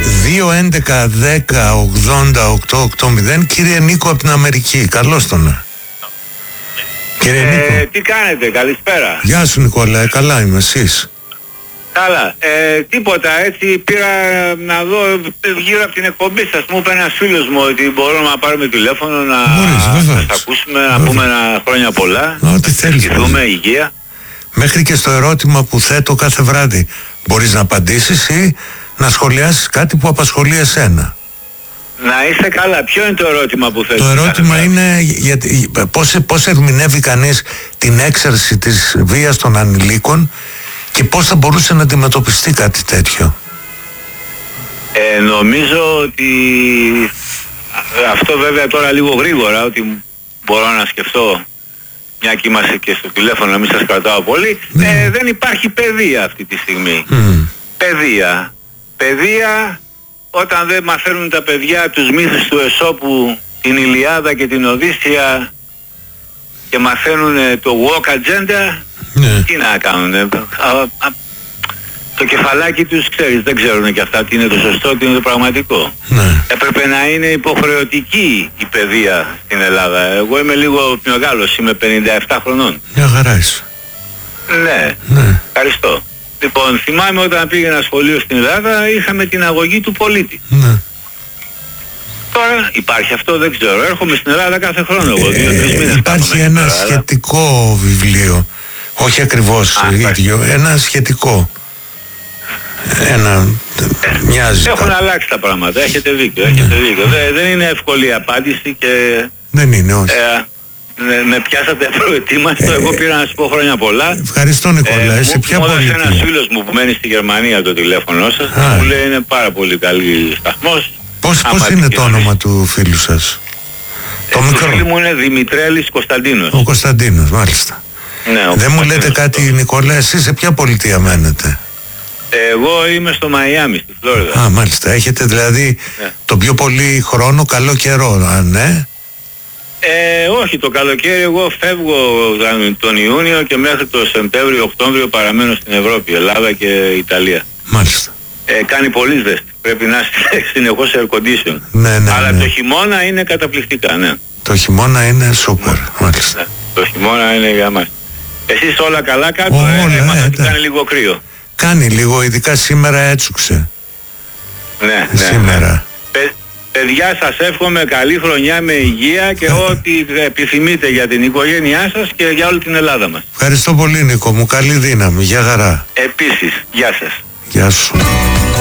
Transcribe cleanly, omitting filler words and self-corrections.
2-11-10-80-880. Κύριε Νίκο από την Αμερική, καλώς τον. Κύριε Νίκο. Τι κάνετε, καλησπέρα. Γεια σου Νικόλα, καλά είμαι, εσείς? Καλά, τίποτα, έτσι πήρα να δω γύρω από την εκπομπή σας. Μου είπε ένας φίλος μου ότι μπορούμε να πάρουμε τηλέφωνο να σας ακούσουμε, να πούμε ένα χρόνια πολλά. Ό,τι θέλεις. Να υγεία. Μέχρι και στο ερώτημα που θέτω κάθε βράδυ μπορείς να απαντήσεις ή να σχολιάσεις κάτι που απασχολεί εσένα. Να είστε καλά. Ποιο είναι το ερώτημα που θέτω? Το ερώτημα είναι πώς ερμηνεύει κανείς την έξαρση της βίας των ανηλίκων και πώς θα μπορούσε να αντιμετωπιστεί κάτι τέτοιο. Νομίζω ότι αυτό βέβαια τώρα λίγο γρήγορα, ότι μπορώ να σκεφτώ, μια και είμαστε και στο τηλέφωνο, να μην σας κρατάω πολύ. Δεν υπάρχει παιδεία αυτή τη στιγμή. Παιδεία όταν δεν μαθαίνουν τα παιδιά τους μύθους του Αισόπου, την Ηλιάδα και την Οδύσσεια, και μαθαίνουν το woke agenda, τι να κάνουν? Το κεφαλάκι τους, ξέρεις, δεν ξέρουν και αυτά τι είναι το σωστό, τι είναι το πραγματικό. Έπρεπε να είναι υποχρεωτική η παιδεία στην Ελλάδα. Εγώ είμαι λίγο μεγάλος, είμαι 57 χρονών. Μια χαρά είσαι. Ναι, ευχαριστώ. Λοιπόν, θυμάμαι όταν πήγαινα σχολείο στην Ελλάδα, είχαμε την αγωγή του πολίτη. Τώρα υπάρχει αυτό, δεν ξέρω. Έρχομαι στην Ελλάδα κάθε χρόνο εγώ, 2-3 μήνες. Υπάρχει ένα σχετικό βιβλίο, όχι ακριβώς ίδιο, ένα σχετικό. Μοιάζει. Έχουν αλλάξει τα πράγματα, έχετε δίκιο. Δεν είναι εύκολη η απάντηση και... Δεν είναι, όχι. Με πιάσατε προετοίμαστο, εγώ πήρα να σας πω χρόνια πολλά. Ευχαριστώ Νικόλα, είσαι ποια πολιτεία? Μου έδωσε ένας φίλος μου που μένει στη Γερμανία το τηλέφωνο σας, μου λέει είναι πάρα πολύ καλή σταθμός. Πώς είναι το όνομα του φίλου σας? Το φίλου μου είναι Δημητρέλης Κωνσταντίνος. Ο Κωνσταντίνος, μάλιστα. Δεν μου λέτε κάτι Νικόλα, εσείς σε ποια πολιτεία μένετε? Εγώ είμαι στο Μαϊάμι, στη Φλόριδα. Μάλιστα, έχετε δηλαδή το πιο πολύ χρόνο καλό καιρό, ναι? Όχι, το καλοκαίρι εγώ φεύγω τον Ιούνιο και μέχρι το Σεπτέμβριο-Οκτώβριο παραμένω στην Ευρώπη, Ελλάδα και Ιταλία. Μάλιστα. Κάνει πολύ ζέστη, πρέπει να είστε συνεχώς air condition. Αλλά το χειμώνα είναι καταπληκτικά, ναι. Το χειμώνα είναι σούπερ, μάλιστα. Το χειμώνα είναι για μας. Εσείς όλα καλά κάτω? Κάνει λίγο κρύο. Κάνει λίγο, ειδικά σήμερα έτσουξε. Ναι. Σήμερα. Παιδιά, σας εύχομαι καλή χρονιά με υγεία και ό,τι επιθυμείτε για την οικογένειά σας και για όλη την Ελλάδα μας. Ευχαριστώ πολύ Νίκο μου, καλή δύναμη, για χαρά. Επίσης, γεια σας. Γεια σου.